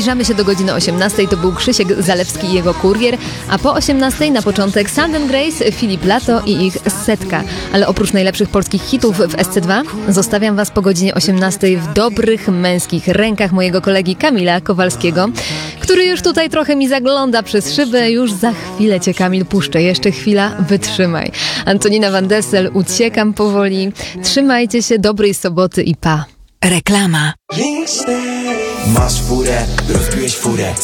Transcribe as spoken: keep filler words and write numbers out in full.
Zbliżamy się do godziny osiemnastej. To był Krzysiek Zalewski i jego Kurier, a po osiemnastej na początek Sand Grace, Filip Lato i ich Setka. Ale oprócz najlepszych polskich hitów w S C dwa zostawiam Was po godzinie osiemnastej w dobrych męskich rękach mojego kolegi Kamila Kowalskiego, który już tutaj trochę mi zagląda przez szybę. Już za chwilę Cię, Kamil, puszczę. Jeszcze chwila, wytrzymaj. Antonina Van Dessel, uciekam powoli. Trzymajcie się, dobrej soboty i pa. Reklama. Masz furę, rozbiłeś furę,